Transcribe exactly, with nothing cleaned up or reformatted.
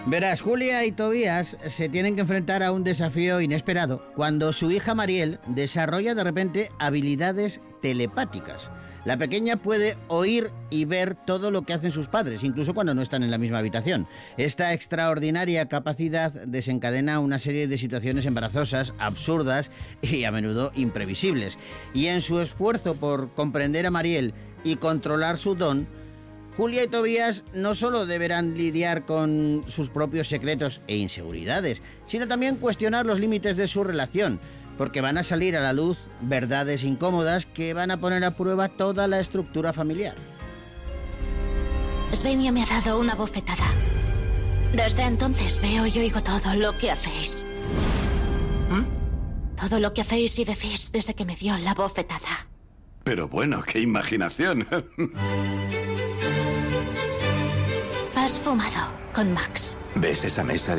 Verás, Julia y Tobías se tienen que enfrentar a un desafío inesperado cuando su hija Mariel desarrolla de repente habilidades telepáticas. La pequeña puede oír y ver todo lo que hacen sus padres, incluso cuando no están en la misma habitación. Esta extraordinaria capacidad desencadena una serie de situaciones embarazosas, absurdas y a menudo imprevisibles. Y en su esfuerzo por comprender a Mariel y controlar su don, Julia y Tobías no solo deberán lidiar con sus propios secretos e inseguridades, sino también cuestionar los límites de su relación, porque van a salir a la luz verdades incómodas que van a poner a prueba toda la estructura familiar. Svenja me ha dado una bofetada. Desde entonces veo y oigo todo lo que hacéis. ¿Mm? Todo lo que hacéis y decís desde que me dio la bofetada. Pero bueno, qué imaginación. Has fumado con Max. ¿Ves esa mesa